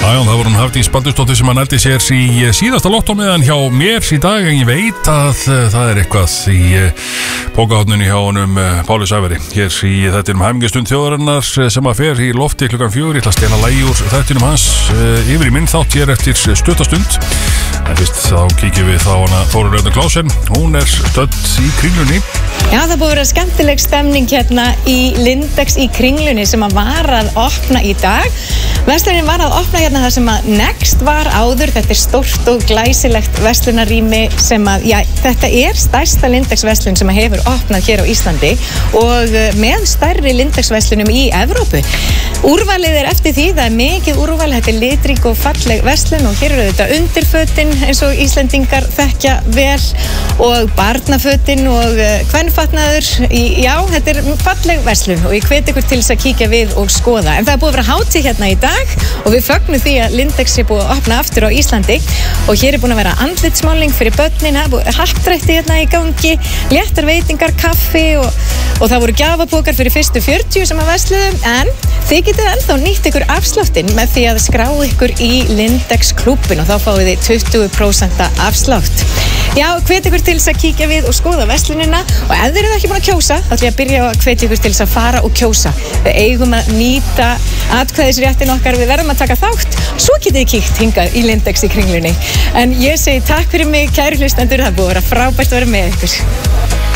Það voru hún Hafdís Baldursdóttir sem að nældi sér í síðasta lottómiðan hjá mér í dag, en ég veit að það eitthvað í pókahotninu hjá honum Páli Sævari hér í þættinum Hæmingastund þjóðarinnar sem að fer í lofti klukkan 4. Ég ætla að stela lagi úr þættinum hans yfir í minn þátt hér eftir stuttastund. En fyrst þá kíkjum við þá hana Þórunn Röðna Klausen, hún stödd í Kringlunni. Já, það búið að vera skemmtileg stemning hérna í Lindex í Kringlunni sem að var að opna í dag. Verslunin var að opna hérna þar sem að Next var áður. Þetta stórt og glæsilegt verslunarrými sem að, já, þetta stærsta Lindex verslun sem að hefur opnað hér á Íslandi og með stærri Lindex verslunum í Evrópu. Úrvalið eftir því, það mikið úrval, þetta litrík og falleg verslun og hér eru þetta undirfötin eins og Íslendingar þekkja vel og barnafötin og kvenfatnaður. Já, þetta falleg verslun og ég hvet ykkur til þess að kíkja við og skoða. En það búið að vera hátíð hérna í dag og við fögnum því að Lindex búið að opna aftur á Íslandi og hér búin að vera andlitsmáling fyrir börnin, það búið happdrætti hérna í gangi, léttar veitingar, kaffi og það voru gjafapókar fyrir fyrstu 40 sem að versluðum, en þið getið ennþá nýtt ykkur afsláttinn með því að skrá ykkur í Lindex klúbbin og þá fáið þið 20% afslátt. Já, hvet ykkur til þess að kíkja við og skoða verslunina og ef þið eruð ekki búin að kjósa, þá ætla ég að byrja á að hvetja ykkur til þess að fara og kjósa. Við eigum að nýta atkvæðisréttin okkar, við verðum að taka þátt, svo getið þið kíkt hingað í Lindex í Kringlunni. En ég segi takk fyrir mig, kæru hlustendur, það búið að vera frábært að vera með ykkur.